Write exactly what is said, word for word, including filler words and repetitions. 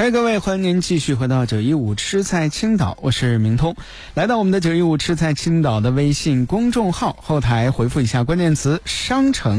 嗨，各位，欢迎您继续回到九一五吃菜青岛，我是明通。来到我们的九一五吃菜青岛的微信公众号后台，回复一下关键词商城